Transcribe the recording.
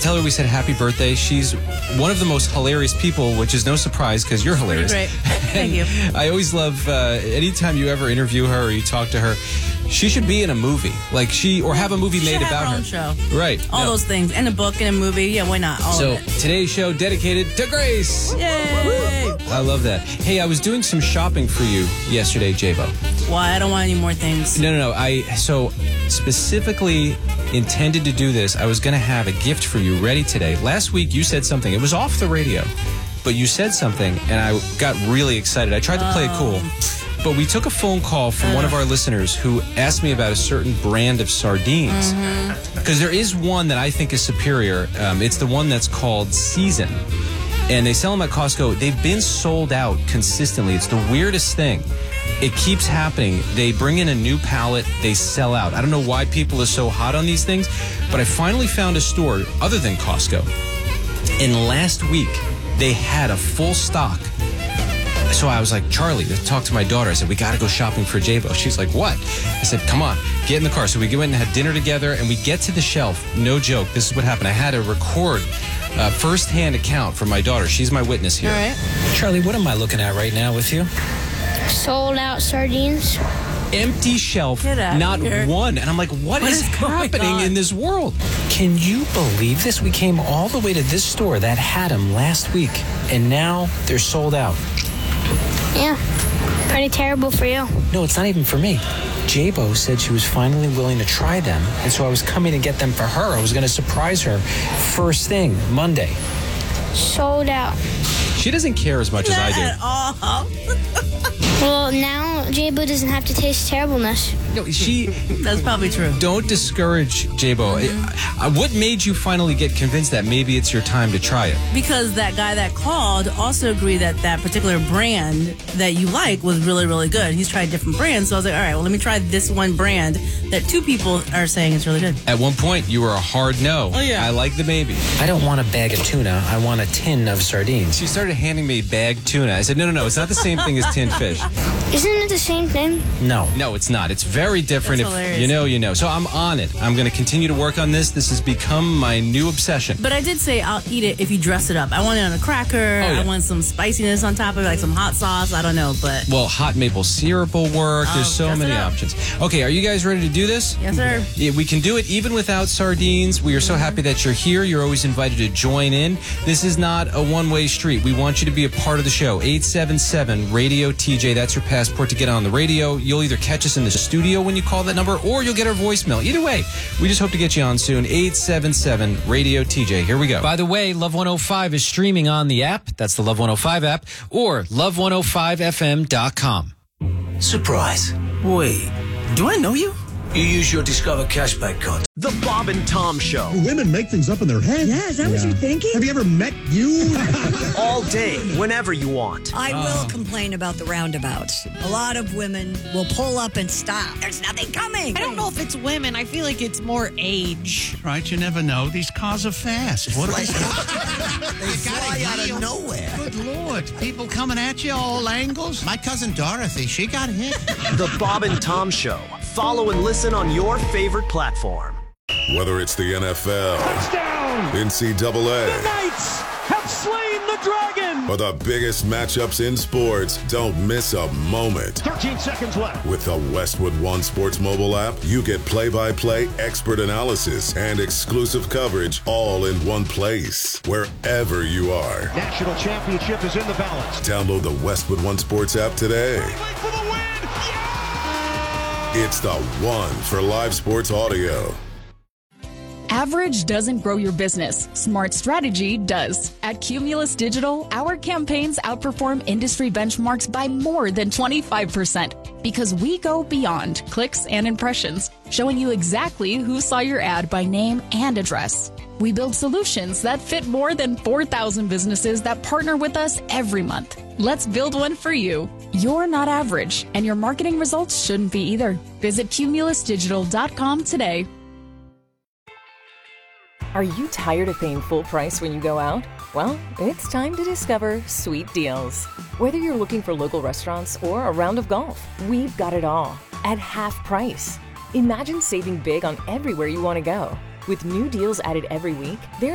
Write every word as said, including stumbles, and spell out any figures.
tell her we said happy birthday. She's one of the most hilarious people, which is no surprise because you're hilarious. Great. Thank you. I always love, uh, anytime you ever interview her or you talk to her, she should be in a movie. Like she, or have a movie She made should about have her. her. Own show. Right. All no. those things. And a book and a movie. Yeah, why not? All So of it. today's show dedicated to Grace. Yay! I love that. Hey, I was doing some shopping for you yesterday, J-Bo. Why? I don't want any more things. No, no, no. I so specifically intended to do this. I was going to have a gift for you ready today. Last week, you said something. It was off the radio, but you said something, and I got really excited. I tried to play it cool, but we took a phone call from one of our listeners who asked me about a certain brand of sardines. Because there is one that I think is superior. Um, it's the one that's called Season. And they sell them at Costco. They've been sold out consistently. It's the weirdest thing. It keeps happening. They bring in a new pallet. They sell out. I don't know why people are so hot on these things, but I finally found a store other than Costco. And last week, they had a full stock. So I was like, Charlie, let's talk to my daughter. I said, we got to go shopping for J-Bo. She's like, what? I said, come on, get in the car. So we went and had dinner together, and we get to the shelf. No joke. This is what happened. I had to record a first-hand account from my daughter. She's my witness here. All right. Charlie, what am I looking at right now with you? Sold out sardines. Empty shelf, Get out of not here. one. And I'm like, what, What is, is going happening on? in this world? Can you believe this? We came all the way to this store that had them last week, and now they're sold out. Yeah, pretty terrible for you. No, it's not even for me. J-Bo said she was finally willing to try them, and so I was coming to get them for her. I was going to surprise her first thing, Monday. Sold out. She doesn't care as much as I Not do. at all. Well, now J-Boo doesn't have to taste terribleness. No, she... That's probably true. Don't discourage J-Bo. Mm-hmm. I- I- What made you finally get convinced that maybe it's your time to try it? Because that guy that called also agreed that that particular brand that you like was really, really good. He's tried different brands. So I was like, all right, well, let me try this one brand that two people are saying is really good. At one point, you were a hard no. Oh, yeah. I like the maybe. I don't want a bag of tuna. I want a tin of sardines. She started handing me bagged tuna. I said, no, no, no. It's not the same thing as tinned fish. Isn't it the same thing? No. No, it's not. It's very different. That's If hilarious. you know, you know. So I'm on it. I'm going to continue to work on this. This has become my new obsession. But I did say I'll eat it if you dress it up. I want it on a cracker. Oh, yeah. I want some spiciness on top of it, like some hot sauce. I don't know, but Well, hot maple syrup will work. There's Oh, so dress many it up. options. Okay, are you guys ready to do this? yes, sir. Yeah, we can do it even without sardines. We are so happy that you're here. You're always invited to join in. This is not a one-way street. We want you to be a part of the show. eight seven seven radio T J. That's your passport to get on the radio. You'll either catch us in the studio when you call that number, or you'll get our voicemail. Either way, we just hope to get you on soon. eight seven seven radio T J. Here we go. By the way, Love one oh five is streaming on the app. That's the Love one oh five app, or love one oh five f m dot com. Surprise. Wait, do I know you? You use your Discover cashback card. The Bob and Tom Show. Women make things up in their head. Yeah, is that what you're thinking? Have you ever met you? All day, whenever you want. I will complain about the roundabouts. A lot of women will pull up and stop. There's nothing coming. I don't know if it's women. I feel like it's more age. Right, you never know. These cars are fast. What are They they fly out of nowhere. Good Lord. People coming at you all angles. My cousin Dorothy, she got hit. The Bob and Tom Show. Follow and listen on your favorite platform. Whether it's the N F L, Touchdown! N C double A, The Knights have slain the dragon! or the biggest matchups in sports, don't miss a moment. thirteen seconds left. With the Westwood One Sports mobile app, you get play-by-play expert analysis and exclusive coverage all in one place, wherever you are. National championship is in the balance. Download the Westwood One Sports app today. For the win! It's the one for live sports audio. Average doesn't grow your business. Smart strategy does. At Cumulus Digital, our campaigns outperform industry benchmarks by more than twenty-five percent because we go beyond clicks and impressions, showing you exactly who saw your ad by name and address. We build solutions that fit more than four thousand businesses that partner with us every month. Let's build one for you. You're not average, and your marketing results shouldn't be either. Visit cumulus digital dot com today. Are you tired of paying full price when you go out? Well, it's time to discover Sweet Deals. Whether you're looking for local restaurants or a round of golf, we've got it all at half price. Imagine saving big on everywhere you want to go. With new deals added every week, there